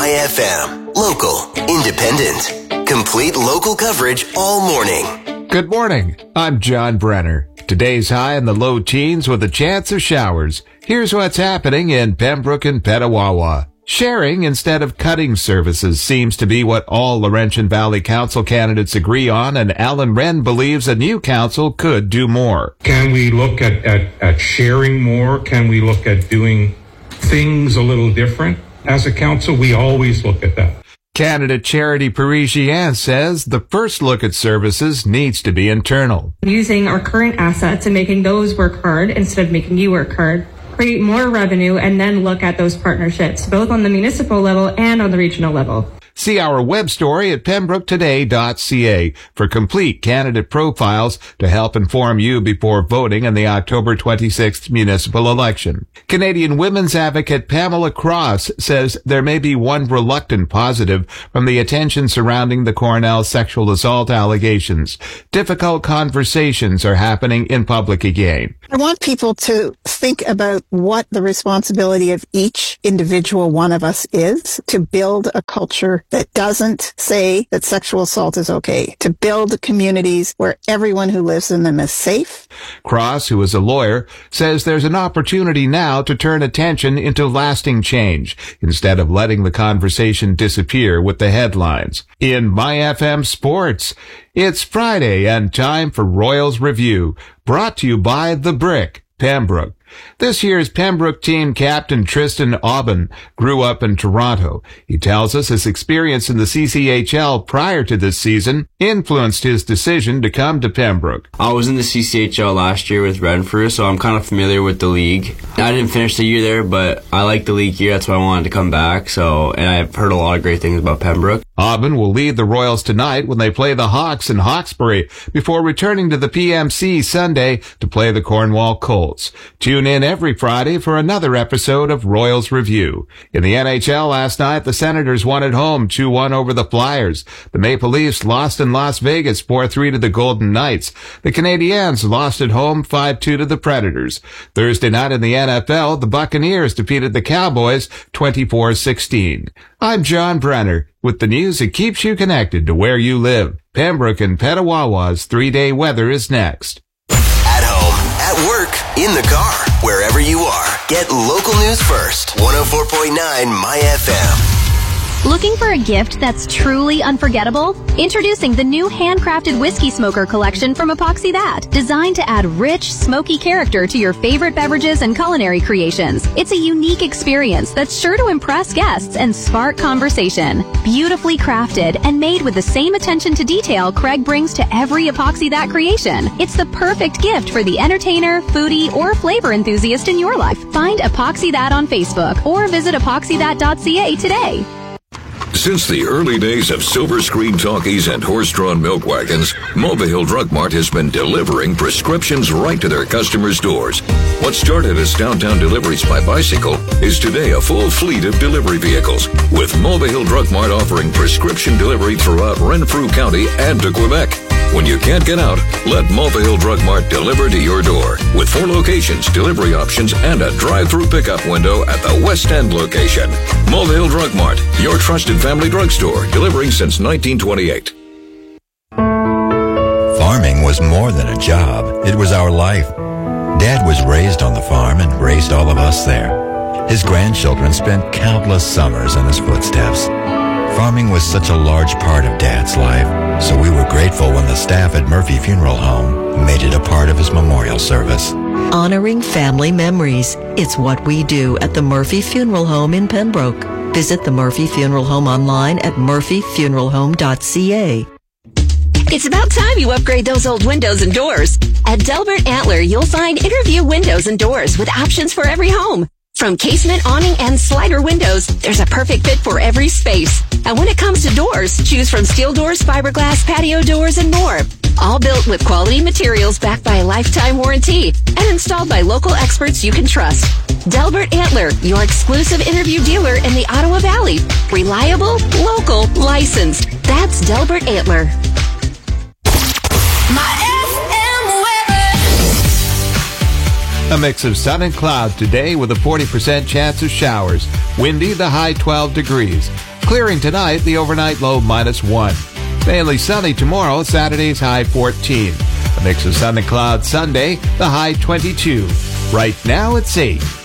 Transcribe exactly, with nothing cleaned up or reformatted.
My F M. Local, independent, complete local coverage all morning. Good morning. I'm John Brenner. Today's high in the low teens with a chance of showers. Here's what's happening in Pembroke and Petawawa. Sharing instead of cutting services seems to be what all Laurentian Valley Council candidates agree on, and Alan Wren believes a new council could do more. Can we look at, at, at sharing more? Can we look at doing things a little different? As a council, we always look at that. Candidate Charity Parisian says the first look at services needs to be internal. Using our current assets and making those work hard instead of making you work hard. Create more revenue and then look at those partnerships, both on the municipal level and on the regional level. See our web story at pembroke today dot c a for complete candidate profiles to help inform you before voting in the October twenty-sixth municipal election. Canadian women's advocate Pamela Cross says there may be one reluctant positive from the attention surrounding the Cornell sexual assault allegations. Difficult conversations are happening in public again. I want people to think about what the responsibility of each individual one of us is to build a culture that doesn't say that sexual assault is okay, to build communities where everyone who lives in them is safe. Cross, who is a lawyer, says there's an opportunity now to turn attention into lasting change instead of letting the conversation disappear with the headlines. In My F M Sports, it's Friday and time for Royals Review, brought to you by The Brick, Pembroke. This year's Pembroke team captain Tristan Aubin grew up in Toronto. He tells us his experience in the C C H L prior to this season influenced his decision to come to Pembroke. I was in the C C H L last year with Renfrew, so I'm kind of familiar with the league. I didn't finish the year there, but I like the league here. That's why I wanted to come back. So, and I've heard a lot of great things about Pembroke. Aubin will lead the Royals tonight when they play the Hawks in Hawkesbury before returning to the P M C Sunday to play the Cornwall Colts. Tune in every Friday for another episode of Royals Review. In the N H L last night, the Senators won at home two one over the Flyers. The Maple Leafs lost in Las Vegas four three to the Golden Knights. The Canadiens lost at home five two to the Predators. Thursday night in the N F L, the Buccaneers defeated the Cowboys twenty-four sixteen. I'm John Brenner with the news that keeps you connected to where you live. Pembroke and Petawawa's three-day weather is next. At home, at work, in the car, wherever you are, get local news first. one oh four point nine My F M. Looking for a gift that's truly unforgettable? Introducing the new handcrafted whiskey smoker collection from Epoxy That, designed to add rich, smoky character to your favorite beverages and culinary creations. It's a unique experience that's sure to impress guests and spark conversation. Beautifully crafted and made with the same attention to detail Craig brings to every Epoxy That creation. It's the perfect gift for the entertainer, foodie, or flavor enthusiast in your life. Find Epoxy That on Facebook or visit epoxy that dot c a today. Since the early days of silver screen talkies and horse-drawn milk wagons, Mulvihill Drug Mart has been delivering prescriptions right to their customers' doors. What started as downtown deliveries by bicycle is today a full fleet of delivery vehicles, with Mulvihill Drug Mart offering prescription delivery throughout Renfrew County and to Quebec. When you can't get out, let Mulvihill Drug Mart deliver to your door. With four locations, delivery options, and a drive-through pickup window at the West End location. Mulvihill Drug Mart, your trusted family drugstore, delivering since nineteen twenty-eight. Farming was more than a job. It was our life. Dad was raised on the farm and raised all of us there. His grandchildren spent countless summers in his footsteps. Farming was such a large part of Dad's life, so we were grateful when the staff at Murphy Funeral Home made it a part of his memorial service. Honoring family memories. It's what we do at the Murphy Funeral Home in Pembroke. Visit the Murphy Funeral Home online at murphy funeral home dot c a. It's about time you upgrade those old windows and doors. At Delbert Antler, you'll find interview windows and doors with options for every home. From casement, awning, and slider windows, there's a perfect fit for every space. And when it comes to doors, choose from steel doors, fiberglass, patio doors, and more. All built with quality materials backed by a lifetime warranty and installed by local experts you can trust. Delbert Antler, your exclusive interview dealer in the Ottawa Valley. Reliable, local, licensed. That's Delbert Antler. A mix of sun and cloud today with a forty percent chance of showers. Windy, the high twelve degrees. Clearing tonight, the overnight low minus one. Mainly sunny tomorrow, Saturday's high fourteen. A mix of sun and clouds Sunday, the high twenty-two. Right now it's eight.